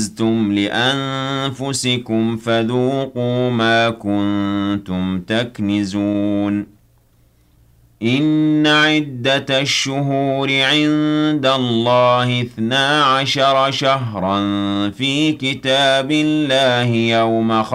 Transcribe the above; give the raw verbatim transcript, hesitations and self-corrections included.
كَنَزْتُمْ لِأَنفُسِكُمْ فَذُوقُوا مَا كُنتُمْ تَكْنِزُونَ إِنَّ عِدَّةَ الشُّهُورِ عِندَ اللَّهِ اثْنَا عَشَرَ شَهْرًا فِي كِتَابِ اللَّهِ يَوْمَ